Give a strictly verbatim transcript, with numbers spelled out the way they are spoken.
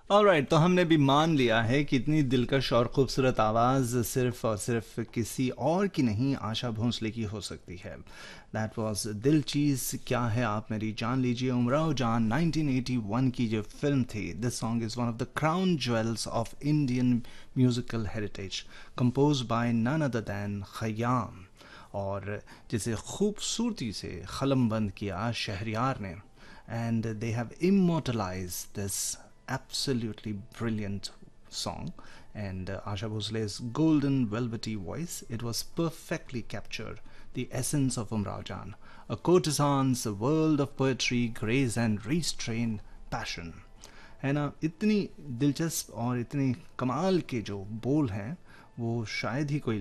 Alright, तो हमने भी मान लिया है कि इतनी दिलकश और खूबसूरत आवाज़ सिर्फ और सिर्फ किसी और की नहीं, आशा भोंसले की हो सकती है। दैट वाज दिल चीज़ क्या है आप मेरी जान लीजिए, उमराव जान नाइनटीन एटी वन की जो फिल्म थी। This song is one of the crown jewels of Indian musical heritage, compose bye none other than Khayyam, और जिसे खूबसूरती से कलमबंद किया शहरियार ने। And they have immortalized this absolutely brilliant song. And uh, Asha Bhosle's golden velvety voice, it was perfectly captured the essence of Umrao Jan, a courtesan's world of poetry, grace and restrained passion. है ना, इतनी दिलचस्प और इतनी कमाल के जो बोल हैं वो शायद ही कोई